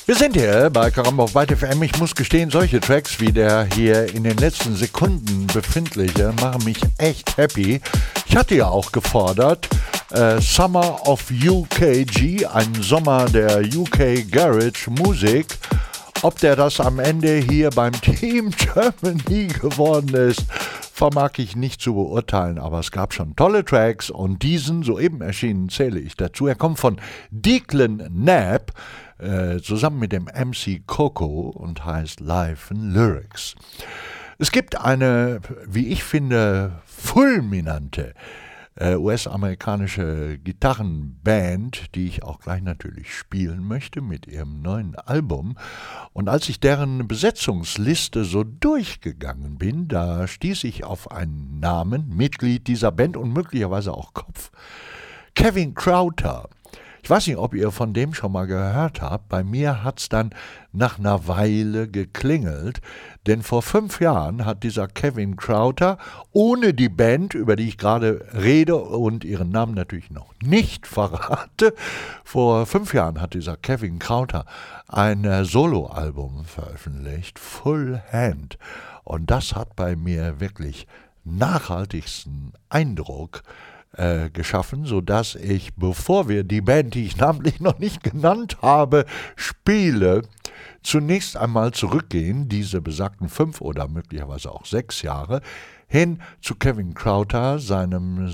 Wir sind hier bei Karamba auf Byte FM. Ich muss gestehen, solche Tracks wie der hier in den letzten Sekunden befindliche machen mich echt happy. Ich hatte ja auch gefordert, Summer of UKG, ein Sommer der UK Garage Musik. Ob der das am Ende hier beim Team Germany geworden ist, vermag ich nicht zu beurteilen, aber es gab schon tolle Tracks und diesen soeben erschienen zähle ich dazu. Er kommt von Declan Knapp, zusammen mit dem MC Coco und heißt Live and Lyrics. Es gibt eine, wie ich finde, fulminante US-amerikanische Gitarrenband, die ich auch gleich natürlich spielen möchte mit ihrem neuen Album. Und als ich deren Besetzungsliste so durchgegangen bin, da stieß ich auf einen Namen, Mitglied dieser Band und möglicherweise auch Kopf. Kevin Crowther. Ich weiß nicht, ob ihr von dem schon mal gehört habt. Bei mir hat's dann nach einer Weile geklingelt, denn vor 5 Jahren hat dieser Kevin Crowther ohne die Band, über die ich gerade rede und ihren Namen natürlich noch nicht verrate, vor 5 Jahren hat dieser Kevin Crowther ein Soloalbum veröffentlicht, Full Hand. Und das hat bei mir wirklich nachhaltigsten Eindruck geschaffen, sodass ich, bevor wir die Band, die ich namentlich noch nicht genannt habe, spiele, zunächst einmal zurückgehen, diese besagten 5 oder möglicherweise auch 6 Jahre, hin zu Kevin Crowther, seinem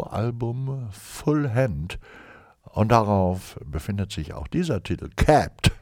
Soloalbum Full Hand. Und darauf befindet sich auch dieser Titel, Capped.